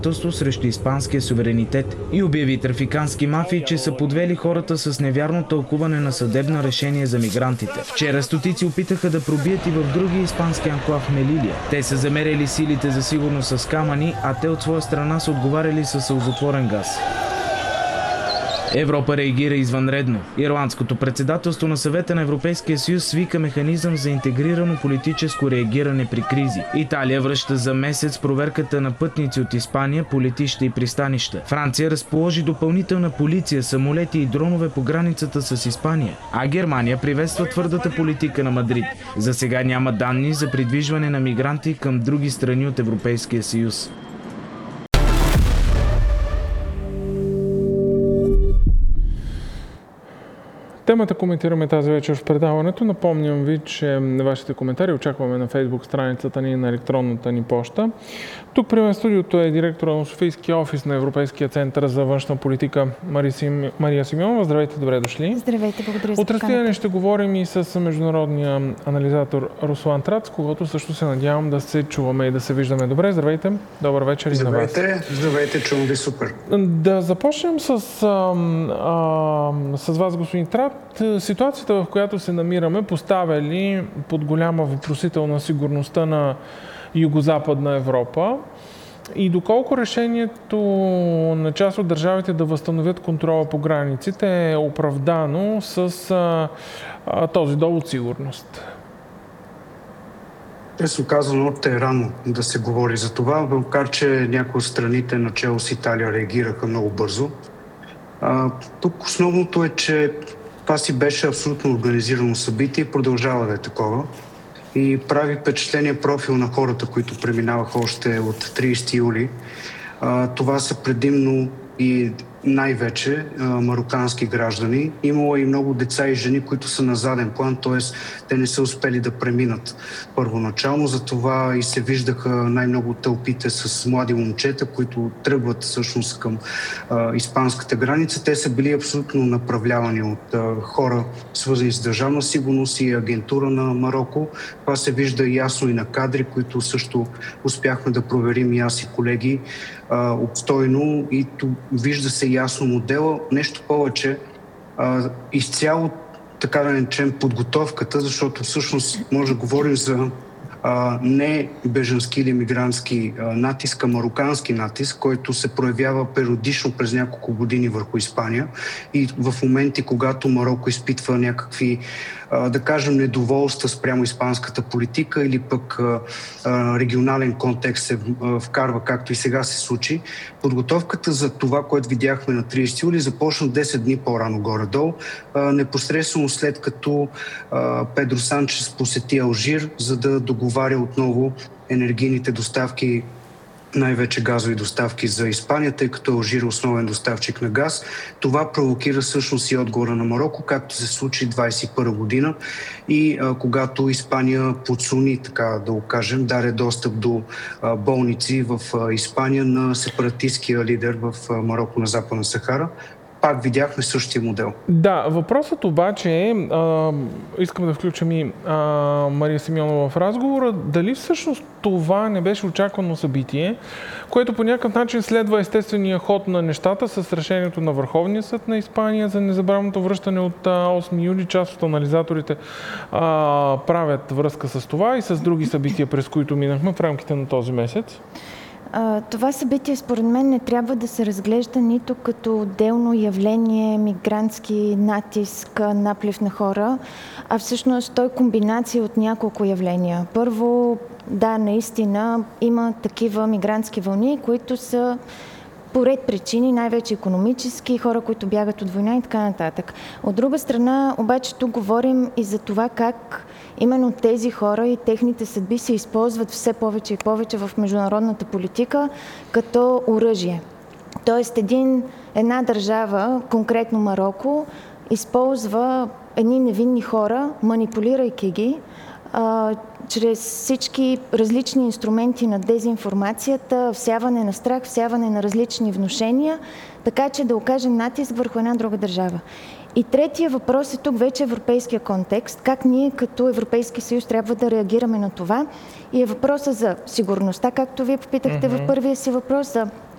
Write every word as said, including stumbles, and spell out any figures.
срещу испанския суверенитет и обяви трафикантски мафии, че са подвели хората с невярно тълкуване на съдебно решение за мигрантите. Вчера стотици опитаха да пробият и в други испански анклав Мелилия. Те са замерили силите за сигурност с камъни, а те от своя страна са отговаряли със сълзотворен газ. Европа реагира извънредно. Ирландското председателство на Съвета на Европейския съюз свика механизъм за интегрирано политическо реагиране при кризи. Италия връща за месец проверката на пътници от Испания по летища и пристанища. Франция разположи допълнителна полиция, самолети и дронове по границата с Испания. А Германия приветства твърдата политика на Мадрид. За сега няма данни за придвижване на мигранти към други страни от Европейския съюз. Темата коментираме тази вечер в предаването. Напомням ви, че вашите коментари очакваме на Фейсбук страницата ни и на електронната ни поща. Тук при мен студиото е директора на Софийския офис на Европейския център за външна политика Мария Симеонова. Здравейте, добре дошли. Здравейте, благодаря за От разстояние ще говорим и с международния анализатор Руслан Трац, когато също се надявам да се чуваме и да се виждаме добре. Здравейте, добър вечер и на вас. Здравейте, здравейте, чувам ви супер. Да започнем с, а, а, с вас, господин Трац. Ситуацията, в която се намираме, поставя ли под голяма въпросителна сигурността на Югозападна Европа и доколко решението на част от държавите да възстановят контрола по границите е оправдано с а, а, този довод сигурност? Честно казано, е рано да се говори за това, макар че някои от страните, начело с Италия, реагираха много бързо. А, тук основното е, че това си беше абсолютно организирано събитие и продължава да е такова. И прави впечатление профил на хората, които преминаваха още от тридесети юли. А, това са предимно и най-вече а, марокански граждани. Имало и много деца и жени, които са на заден план, т.е. те не са успели да преминат първоначално. Затова и се виждаха най-много тълпите с млади момчета, които тръгват всъщност към а, испанската граница. Те са били абсолютно направлявани от а, хора, свързани с държавна сигурност и агентура на Мароко. Това се вижда ясно и на кадри, които също успяхме да проверим и аз и колеги а, обстойно, и ту, вижда се ясно модела. Нещо повече, а, изцяло така да речем подготовката, защото всъщност може да говорим за а, не бежански или мигрантски а, натиск, а марокански натиск, който се проявява периодично през няколко години върху Испания, и в моменти, когато Мароко изпитва някакви, а, да кажем, недоволства спрямо испанската политика или пък а, а, регионален контекст се а, вкарва, както и сега се случи. Подготовката за това, което видяхме на тридесети юли, започна десет дни по-рано горе-долу, а, непосредствено след като а, Педро Санчес посети Алжир, за да договаря отново енергийните доставки, най-вече газови доставки за Испания, тъй като Алжир е основен доставчик на газ. Това провокира всъщност и отговора на Мароко, както се случи двадесет и първа година, и а, когато Испания подсуни, така да го кажем, даде достъп до а, болници в а, Испания на сепаратистския лидер в а, Мароко на Западна Сахара. Пак видяхме същия модел. Да, въпросът обаче е, а, искам да включим и а, Мария Симеонова в разговора, дали всъщност това не беше очаквано събитие, което по някакъв начин следва естествения ход на нещата с решението на Върховния съд на Испания за незабравното връщане от осми юли. Част от анализаторите а, правят връзка с това и с други събития, през които минахме в рамките на този месец. Това събитие, според мен, не трябва да се разглежда нито като отделно явление, мигрантски натиск, наплив на хора, а всъщност той е комбинация от няколко явления. Първо, да, наистина има такива мигрантски вълни, които са по ред причини, най-вече икономически, хора, които бягат от война и така нататък. От друга страна, обаче, тук говорим и за това как именно тези хора и техните съдби се използват все повече и повече в международната политика като оръжие. Тоест, един, една държава, конкретно Мароко, използва едни невинни хора, манипулирайки ги, а, чрез всички различни инструменти на дезинформацията, всяване на страх, всяване на различни внушения, така че да окажем натиск върху една друга държава. И третия въпрос е тук вече европейския контекст. Как ние като Европейски съюз трябва да реагираме на това? И е въпроса за сигурността, както вие попитахте mm-hmm. в първия си въпрос, за